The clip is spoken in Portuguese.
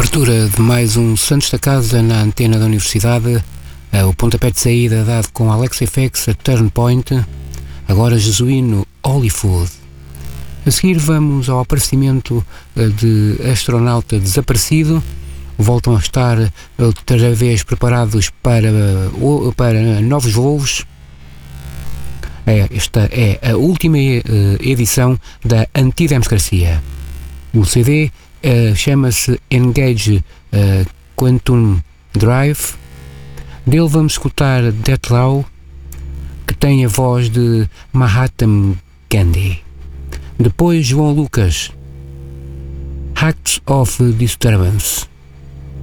Abertura de mais um Santos da Casa na antena da Universidade. O pontapé de saída dado com Alex FX, a Turn Point, agora Jesuíno, Hollywood. A seguir vamos ao aparecimento de astronauta desaparecido. Voltam a estar outra vez preparados para novos voos. Esta é a última edição da Antidemocracia. O CD chama-se Engage Quantum Drive. Dele vamos escutar Death Law, que tem a voz de Mahatma Gandhi. Depois João Lucas, Acts of Disturbance.